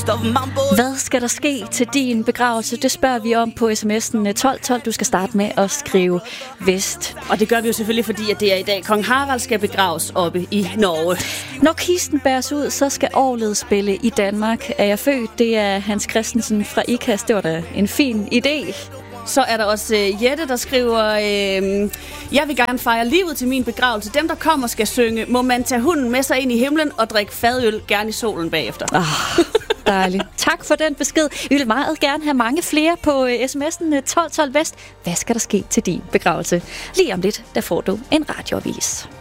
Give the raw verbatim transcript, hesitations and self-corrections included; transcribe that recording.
Hvad skal der ske til din begravelse? Det spørger vi om på sms'en tolv tolv. Du skal starte med at skrive vest. Og det gør vi jo selvfølgelig, fordi at det er i dag. Kong Harald skal begraves oppe i Norge. Når kisten bæres ud, så skal orglet spille i Danmark. Er jeg født? Det er Hans Christensen fra IKAST. Det var da en fin idé. Så er der også uh, Jette, der skriver, øh, jeg vil gerne fejre livet til min begravelse. Dem, der kommer, skal synge. Må man tage hunden med sig ind i himlen og drikke fadøl, gerne i solen bagefter. Oh, dejligt. Tak for den besked. Vi vil meget gerne have mange flere på uh, sms'en tolv tolv vest. Hvad skal der ske til din begravelse? Lige om lidt, der får du en radioavis.